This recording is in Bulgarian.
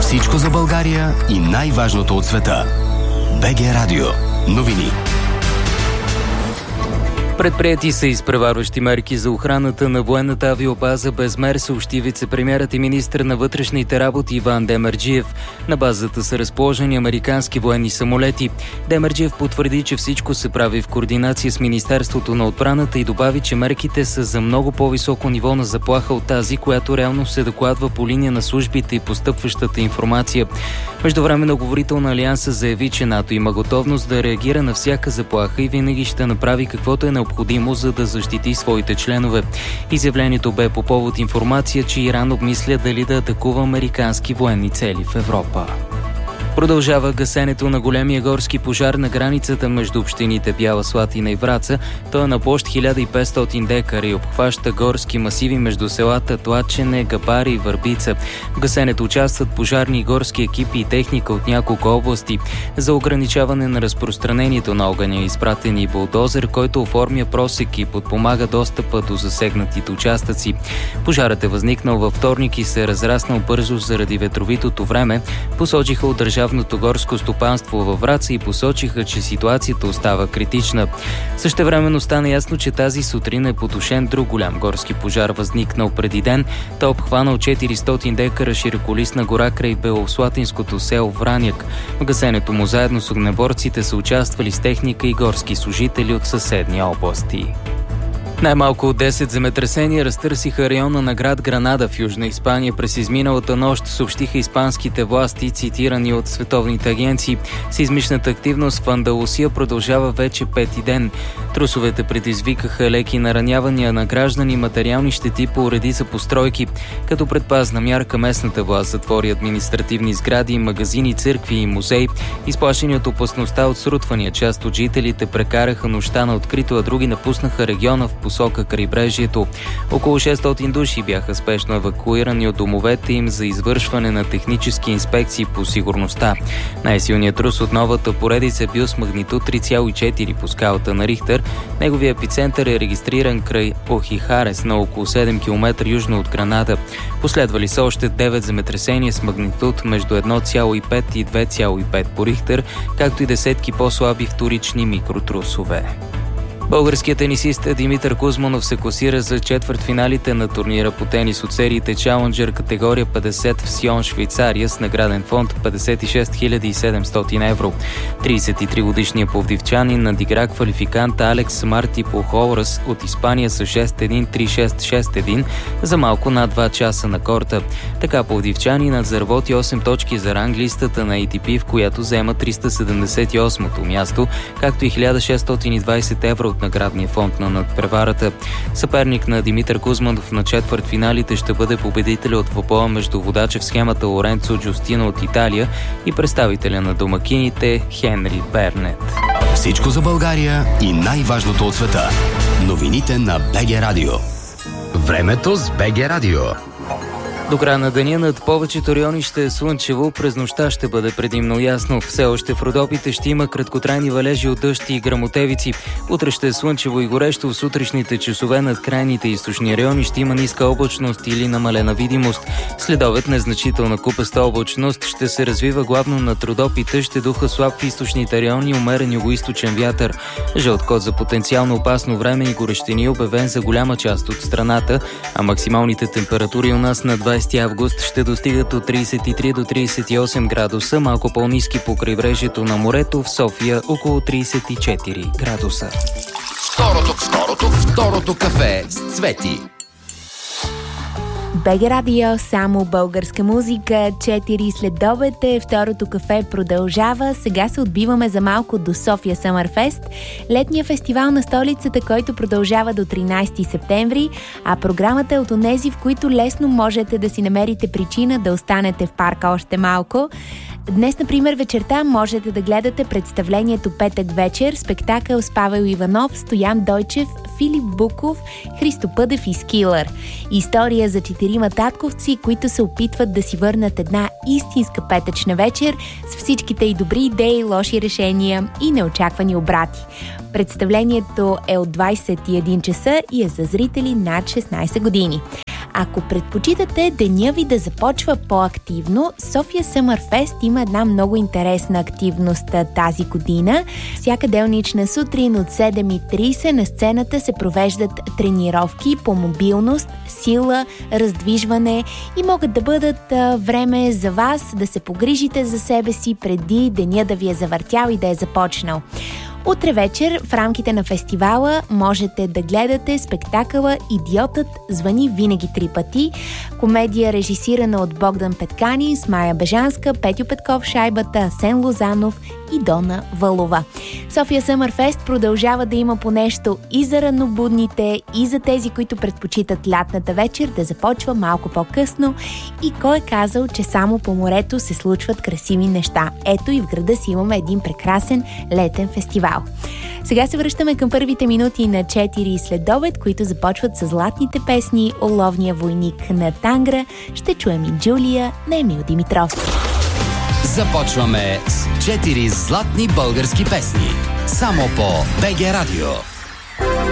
Всичко за България и най-важното от света. БГ Радио. Новини. Предприети са изпреварващи мерки за охраната на военната авиобаза Безмер, съобщи вицепремиерът и министър на вътрешните работи Иван Демерджиев. На базата са разположени американски военни самолети. Демерджиев потвърди, че всичко се прави в координация с Министерството на отбраната и добави, че мерките са за много по-високо ниво на заплаха от тази, която реално се докладва по линия на службите и постъпващата информация. Междувременно говорител на Алианса заяви, че НАТО има готовност да реагира на всяка заплаха и винаги ще направи каквото е необходимо, за да защити своите членове. Изявлението бе по повод информация, че Иран обмисля дали да атакува американски военни цели в Европа. Продължава гасенето на големия горски пожар на границата между общините Бяла Слатина и Враца. Той е на площ 1500 декара и обхваща горски масиви между селата Тлачене, Габари и Върбица. В гасенето участват пожарни и горски екипи и техника от няколко области. За ограничаване на разпространението на огъня е изпратен и булдозер, който оформя просеки и подпомага достъпа до засегнатите участъци. Пожарът е възникнал във вторник и се е разраснал бързо заради ветровитото време, посочиха от Държавното горско стопанство във Враца и посочиха, че ситуацията остава критична. Същевременно стана ясно, че тази сутрин е потушен друг голям горски пожар, възникнал преди ден. Той обхванал 400 декара широколистна гора край белослатинското село Враняк. В гасенето му заедно с огнеборците са участвали с техника и горски служители от съседни области. Най-малко от 10 земетресения разтърсиха района на град Гранада в Южна Испания през изминалата нощ, съобщиха испанските власти, цитирани от световните агенции. Сеизмичната активност в Андалусия продължава вече пети ден. Трусовете предизвикаха леки наранявания на граждани и материални щети по редица постройки. Като предпазна мярка местната власт затвори административни сгради, магазини, църкви и музеи. Изплашени от опасността от срутвания, част от жителите прекараха нощта на открито, а други напуснаха региона в посока крайбрежието. Около 600 души бяха спешно евакуирани от домовете им за извършване на технически инспекции по сигурността. Най-силният трус от новата поредица е бил с магнитуд 3,4 по скалата на Рихтер. Неговия епицентър е регистриран край Охихарес на около 7 км южно от Гранада. Последвали са още 9 земетресения с магнитуд между 1,5 и 2,5 по Рихтер, както и десетки по-слаби вторични микротрусове. Българският тенисист Димитър Кузманов се класира за четвъртфиналите на турнира по тенис от сериите Challenger категория 50 в Сион, Швейцария с награден фонд 56 700 евро. 33-годишният пловдивчанин надигра квалификанта Алекс Марти Пухолрас от Испания с 6-1, 3-6, 6-1 за малко над 2 часа на корта. Така пловдивчанинът заработи 8 точки за ранглистата на ATP, в която заема 378-то място, както и 1620 евро от наградния фонд на надпреварата. Съперник на Димитър Кузманов на четвъртфиналите ще бъде победителя от двубоя между водача в схемата Лоренцо Джустино от Италия и представителя на домакините Хенри Бернет. Всичко за България и най-важното от света. Новините на БГ Радио. Времето с БГ Радио. До края на деня над повечето райони ще е слънчево, през нощта ще бъде предимно ясно. Все още в Родопите ще има краткотрайни валежи от дъжд и гръмотевици. Утре ще е слънчево и горещо, в сутрешните часове над крайните източни райони ще има ниска облачност или намалена видимост. Следобед незначителна купеста облачност ще се развива главно над Родопите, ще духа слаб в източните райони, умерен югоизточен вятър. Жълт код за потенциално опасно време и горещини е обявен за голяма част от страната, а максималните температури у нас на 20 август ще достигат от 33 до 38 градуса, малко по-ниски по крайбрежието на морето, в София около 34 градуса. Второто кафе с Цвети. БГ Радио, само българска музика, 4 следобед е, второто кафе продължава. Сега се отбиваме за малко до София Съмърфест, летния фестивал на столицата, който продължава до 13 септември, а програмата е от онези, в които лесно можете да си намерите причина да останете в парка още малко. Днес, например, вечерта можете да гледате представлението Петък вечер, спектакъл с Павел Иванов, Стоян Дойчев, Филип Буков, Христо Пъдев и Скилър. История за 4 татковци, които се опитват да си върнат една истинска петъчна вечер с всичките и добри идеи, лоши решения и неочаквани обрати. Представлението е от 21 часа и е за зрители над 16 години. Ако предпочитате деня ви да започва по-активно, София Summer Fest има една много интересна активност тази година. Всяка делнична сутрин от 7:30 на сцената се провеждат тренировки по мобилност, сила, раздвижване и могат да бъдат време за вас да се погрижите за себе си преди деня да ви е завъртял и да е започнал. Утре вечер в рамките на фестивала можете да гледате спектакъла «Идиотът звъни винаги 3 пъти», комедия режисирана от Богдан Петкани с Майя Бежанска, Петю Петков Шайбата, Асен Лозанов и Дона Валова. София Summer Fest продължава да има по нещо и за ранобудните, и за тези, които предпочитат лятната вечер да започва малко по-късно. И кой е казал, че само по морето се случват красиви неща? Ето и в града си имаме един прекрасен летен фестивал. Сега се връщаме към първите минути на 4 следобед, които започват с златните песни «Оловния войник» на Тангра. Ще чуем и Джулия на Емил Димитров. Започваме с 4 златни български песни. Само по БГ Радио.